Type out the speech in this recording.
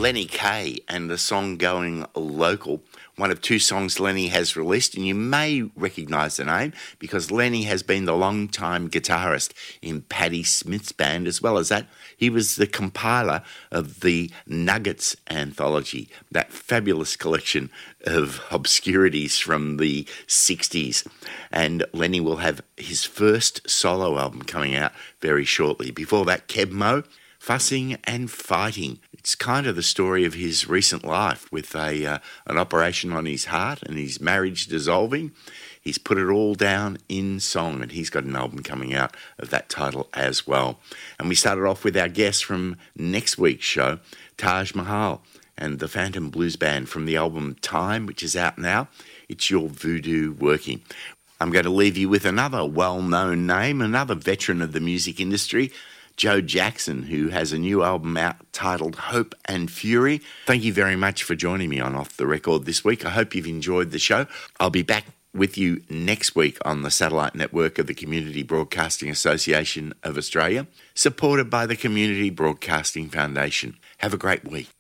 Lenny Kaye and the song Going Local, one of two songs Lenny has released, and you may recognise the name because Lenny has been the long-time guitarist in Patti Smith's band. As well as that, he was the compiler of the Nuggets anthology, that fabulous collection of obscurities from the 60s. And Lenny will have his first solo album coming out very shortly. Before that, Keb Mo, Fussing and Fighting. It's kind of the story of his recent life with an operation on his heart and his marriage dissolving. He's put it all down in song, and he's got an album coming out of that title as well. And we started off with our guest from next week's show, Taj Mahal and the Phantom Blues Band from the album Time, which is out now. It's Your Voodoo Working. I'm going to leave you with another well-known name, another veteran of the music industry, Joe Jackson, who has a new album out titled Hope and Fury. Thank you very much for joining me on Off the Record this week. I hope you've enjoyed the show. I'll be back with you next week on the satellite network of the Community Broadcasting Association of Australia, supported by the Community Broadcasting Foundation. Have a great week.